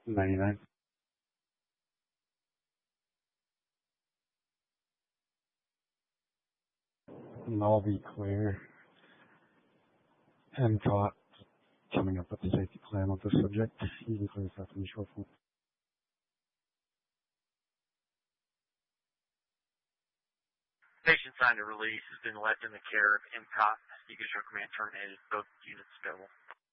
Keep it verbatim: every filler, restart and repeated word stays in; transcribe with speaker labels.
Speaker 1: ninety-nine. And all be clear. And caught coming up with a safety plan on this subject. You can clear stuff in the short form.
Speaker 2: Patient signed a release has been left in the care of M C O T. You can show command terminated. Both units available.